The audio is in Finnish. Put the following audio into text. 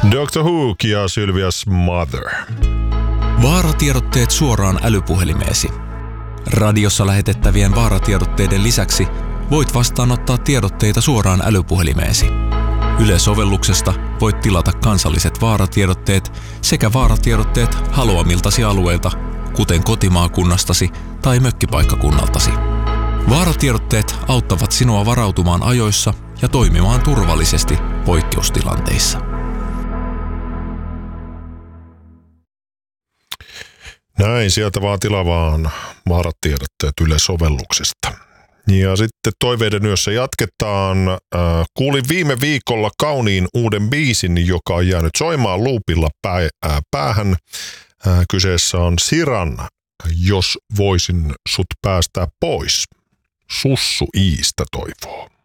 Dr. Hook ja Sylvia's Mother. Vaaratiedotteet suoraan älypuhelimeesi. Radiossa lähetettävien vaaratiedotteiden lisäksi voit vastaanottaa tiedotteita suoraan älypuhelimeesi. Yle-sovelluksesta voit tilata kansalliset vaaratiedotteet sekä vaaratiedotteet haluamiltasi alueilta, kuten kotimaakunnastasi tai mökkipaikkakunnaltasi. Vaaratiedotteet auttavat sinua varautumaan ajoissa ja toimimaan turvallisesti poikkeustilanteissa. Näin, sieltä vaan tilavaan vaaratiedotteet Yle-sovelluksesta. Ja sitten toiveiden yössä jatketaan. Kuulin viime viikolla kauniin uuden biisin, joka on jäänyt soimaan loopilla päähän. Kyseessä on Siran, Jos voisin sut päästää pois. Sussu Iistä toivoo.